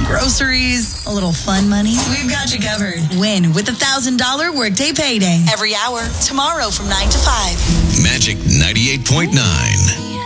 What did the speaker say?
Groceries, a little fun money. We've got you covered. Win with $1,000 Workday Payday. Every hour, tomorrow from 9 to 5. Magic 98.9.